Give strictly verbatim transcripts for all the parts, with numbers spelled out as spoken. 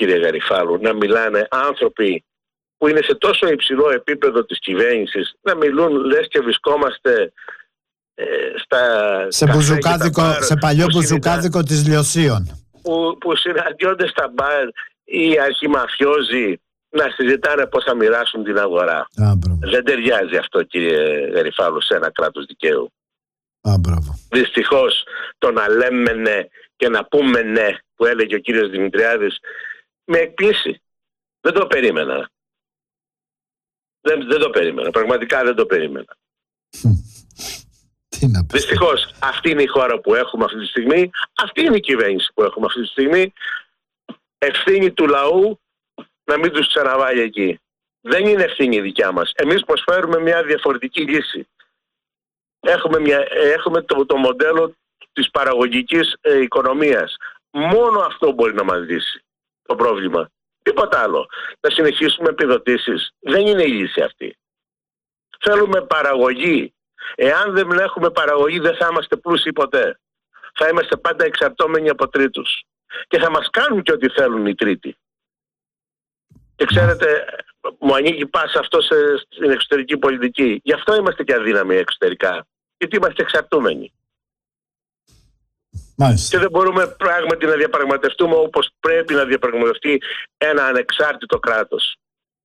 κύριε Γαριφάλου, να μιλάνε άνθρωποι που είναι σε τόσο υψηλό επίπεδο της κυβέρνησης, να μιλούν λες και βρισκόμαστε ε, στα σε, μπουζουκάδικο, μπαρ, σε παλιό μπουζουκάδικο της Λιωσίων, που, που συναντιόνται στα μπαρ οι αρχιμαφιόζοι να συζητάνε πώς θα μοιράσουν την αγορά. Α, δεν ταιριάζει αυτό, κύριε Γαριφάλου, σε ένα κράτος δικαίου. Α, μπράβο. Δυστυχώς το να λέμε ναι και να πούμε ναι, που έλεγε ο κύριος Δημητριάδης, με εκπλήσει. Δεν το περίμενα. Δεν, δεν το περίμενα. Πραγματικά δεν το περίμενα. Δυστυχώς αυτή είναι η χώρα που έχουμε αυτή τη στιγμή. Αυτή είναι η κυβέρνηση που έχουμε αυτή τη στιγμή. Ευθύνη του λαού να μην τους ξαναβάλει εκεί. Δεν είναι ευθύνη δικιά μας. Εμείς προσφέρουμε μια διαφορετική λύση. Έχουμε, μια, έχουμε το, το μοντέλο της παραγωγικής ε, οικονομίας. Μόνο αυτό μπορεί να μας λύσει το πρόβλημα. Τίποτα άλλο. Να συνεχίσουμε επιδοτήσεις. Δεν είναι η λύση αυτή. Θέλουμε παραγωγή. Εάν δεν έχουμε παραγωγή, δεν θα είμαστε πλούσιοι ποτέ. Θα είμαστε πάντα εξαρτώμενοι από τρίτους. Και θα μας κάνουν και ό,τι θέλουν οι τρίτοι. Και ξέρετε, μου ανοίγει πάσα αυτό σε, στην εξωτερική πολιτική. Γι' αυτό είμαστε και αδύναμοι εξωτερικά. Γιατί είμαστε εξαρτούμενοι. Μάλιστα. Και δεν μπορούμε πράγματι να διαπραγματευτούμε όπως πρέπει να διαπραγματευτεί ένα ανεξάρτητο κράτος.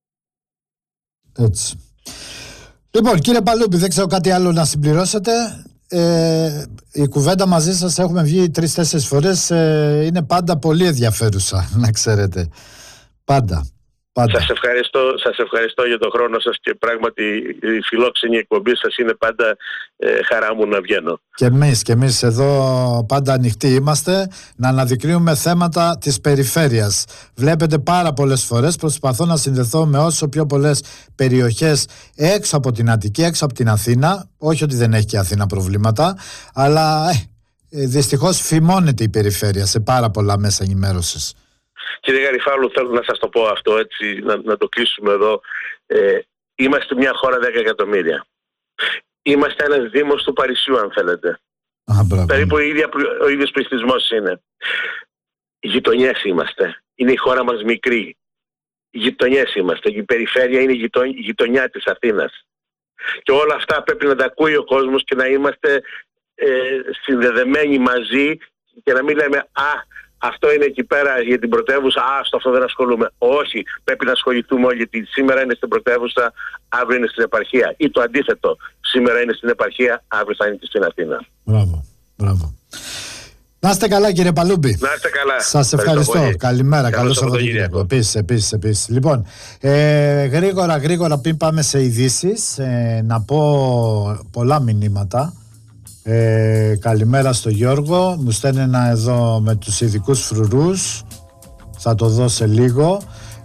Έτσι. Λοιπόν, κύριε Παλούπη, δεν ξέρω κάτι άλλο να συμπληρώσετε. Ε, η κουβέντα μαζί σας, έχουμε βγει τρεις-τέσσερις φορές, ε, είναι πάντα πολύ ενδιαφέρουσα, να ξέρετε. Πάντα. Πάντα. Σας ευχαριστώ, σας ευχαριστώ για τον χρόνο σας και πράγματι η φιλόξενη εκπομπή σας είναι πάντα ε, χαρά μου να βγαίνω. Και εμείς, και εμείς εδώ πάντα ανοιχτοί είμαστε να αναδεικνύουμε θέματα της περιφέρειας. Βλέπετε, πάρα πολλές φορές προσπαθώ να συνδεθώ με όσο πιο πολλές περιοχές έξω από την Αττική, έξω από την Αθήνα. Όχι ότι δεν έχει και η Αθήνα προβλήματα, αλλά ε, δυστυχώς φημώνεται η περιφέρεια σε πάρα πολλά μέσα ενημέρωσης. Κύριε Γαριφάλου, θέλω να σας το πω αυτό έτσι, να, να το κλείσουμε εδώ. Ε, είμαστε μια χώρα δέκα εκατομμύρια. Είμαστε ένας δήμος του Παρισιού, αν θέλετε. Α, περίπου ο, ίδια, ο ίδιος πληθυσμός είναι. Γειτονιές είμαστε. Είναι η χώρα μας μικρή. Γειτονιές είμαστε. Η περιφέρεια είναι η γειτο, γειτονιά της Αθήνας. Και όλα αυτά πρέπει να τα ακούει ο κόσμος και να είμαστε ε, συνδεδεμένοι μαζί και να μην λέμε «Α, αυτό είναι εκεί πέρα για την πρωτεύουσα, α, στο αυτό δεν ασχολούμαι». Όχι, πρέπει να ασχοληθούμε όλοι, γιατί σήμερα είναι στην πρωτεύουσα, αύριο είναι στην επαρχία. Ή το αντίθετο, σήμερα είναι στην επαρχία, αύριο θα είναι και στην Αθήνα. Μπράβο, μπράβο. Να είστε καλά, κύριε Παλούπη. Να είστε καλά. Σας ευχαριστώ. ευχαριστώ. Καλημέρα, καλώς Σαββατοκύριακο. Επίσης, επίσης, επίσης. Λοιπόν, ε, γρήγορα, γρήγορα πριν πάμε σε ειδήσεις, ε, να πω πολλά μηνύματα. Ε, καλημέρα στο Γιώργο, μου στέλνει ένα εδώ με τους ειδικούς φρουρούς, θα το δω σε λίγο.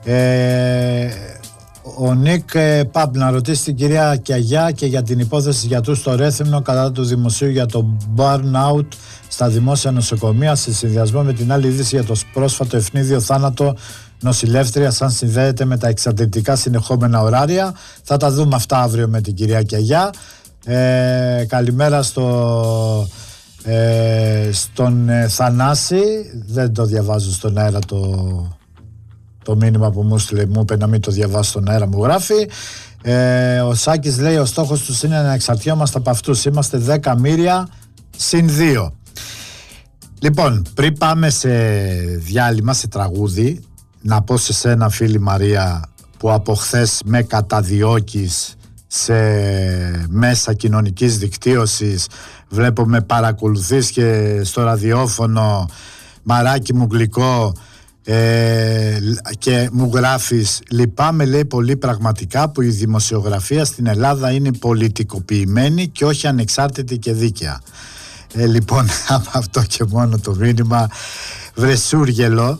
ε, ο Νίκ ε, Παπ να ρωτήσει την κυρία Κιαγιά και για την υπόθεση γιατρού στο Ρέθυμνο κατά του δημοσίου για το burnout στα δημόσια νοσοκομεία, σε συνδυασμό με την άλλη είδηση για το πρόσφατο ευνίδιο θάνατο νοσηλεύτριας, αν συνδέεται με τα εξαντλητικά συνεχόμενα ωράρια. Θα τα δούμε αυτά αύριο με την κυρία Κιαγιά. Ε, καλημέρα στο, ε, στον ε, Θανάση. Δεν το διαβάζω στον αέρα το, το μήνυμα που μου στείλε, μου είπε να μην το διαβάσω στον αέρα, μου γράφει. ε, Ο Σάκης λέει ο στόχος τους είναι να εξαρτιόμαστε από αυτούς. Είμαστε δέκα μοίρια συν δύο. Λοιπόν, πριν πάμε σε διάλειμμα, σε τραγούδι, να πω σε σένα, φίλη Μαρία, που από χθες με καταδιώκεις σε μέσα κοινωνικής δικτύωσης, βλέπω με παρακολουθείς και στο ραδιόφωνο, μαράκι μου γλυκό, ε, και μου γράφεις «Λυπάμαι», λέει, πολύ πραγματικά που η δημοσιογραφία στην Ελλάδα είναι πολιτικοποιημένη και όχι ανεξάρτητη και δίκαια. Ε, λοιπόν, από αυτό και μόνο το μήνυμα, βρεσούργελο,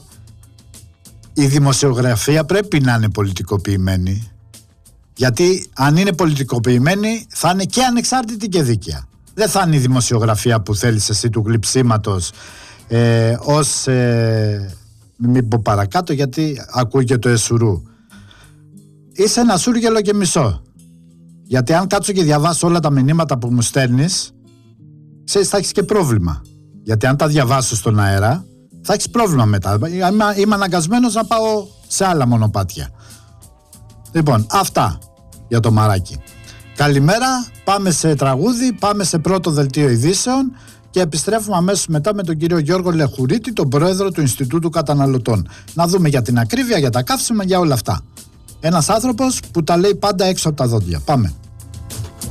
η δημοσιογραφία πρέπει να είναι πολιτικοποιημένη. Γιατί αν είναι πολιτικοποιημένη θα είναι και ανεξάρτητη και δίκαια. Δεν θα είναι η δημοσιογραφία που θέλεις εσύ του γλυψίματος ε, ως, ε, μην πω παρακάτω γιατί ακούει και το εσουρού. Είσαι ένα σούργελο και μισό. Γιατί αν κάτσω και διαβάσω όλα τα μηνύματα που μου στέλνεις, ξέρεις, θα έχεις και πρόβλημα. Γιατί αν τα διαβάσω στον αέρα, Θα έχεις πρόβλημα μετά. Είμαι, είμαι αναγκασμένος να πάω σε άλλα μονοπάτια. Λοιπόν, αυτά για το Μαράκι. Καλημέρα, πάμε σε τραγούδι, πάμε σε πρώτο δελτίο ειδήσεων και επιστρέφουμε αμέσως μετά με τον κύριο Γιώργο Λεχουρίτη, τον πρόεδρο του Ινστιτούτου Καταναλωτών. Να δούμε για την ακρίβεια, για τα καύσιμα, για όλα αυτά. Ένας άνθρωπος που τα λέει πάντα έξω από τα δόντια. Πάμε.